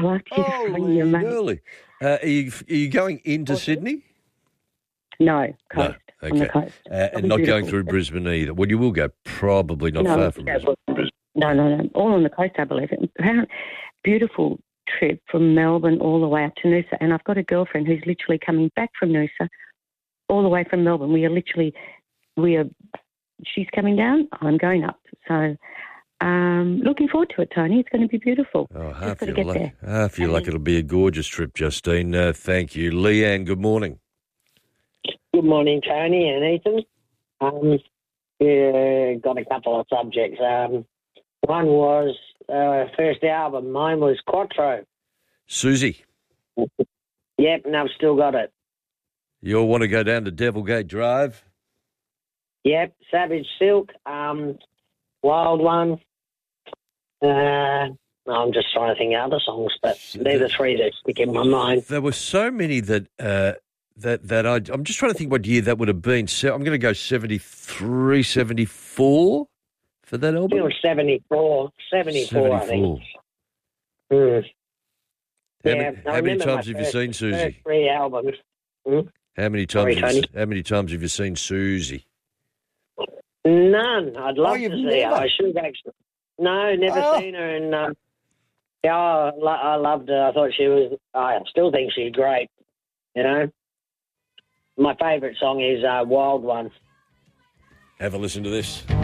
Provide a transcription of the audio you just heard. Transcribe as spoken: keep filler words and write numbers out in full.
hour. She's Oh, funny, your mate. early. Uh, are, you, are you going into Awesome. Sydney? No, coast. No, On the okay. coast. Uh, and not going through Brisbane either. Well, you will go probably not no, far from no, Brisbane. No, no, no. All on the coast, I believe. Apparently, beautiful trip from Melbourne all the way up to Noosa. And I've got a girlfriend who's literally coming back from Noosa all the way from Melbourne. We are literally, we are, she's coming down, I'm going up. So, um, looking forward to it, Tony. It's going to be beautiful. Oh, Just half got to your get luck. there. Half your And luck. then- It'll be a gorgeous trip, Justine. Uh, thank you. Leanne, good morning. Good morning, Tony and Ethan. Um, yeah, got a couple of subjects. Um, one was uh, first album. Mine was Quattro. Susie, Yep, and I've still got it. you all want to go down to Devilgate Drive? Yep, Savage Silk. Um, Wild One. Uh, I'm just trying to think of other songs, but they're the three that stick in my mind. There were so many that uh, that that I. I'm just trying to think what year that would have been. So I'm going to go seventy-three, seventy-four for that I think it album. was seventy-four. seventy-four, I think. Mm. How, Yeah, many, I how many remember my times have you first- seen First Susie? three albums. Hmm? How many times? Sorry, have you, Tony. s- how many times have you seen Susie? None. I'd love Oh, you've to see her. never? I should have actually. No, never Oh. seen her. And um, yeah, I, lo- I loved her. I thought she was. I still think she's great. You know, my favourite song is uh, "Wild One." Have a listen to this.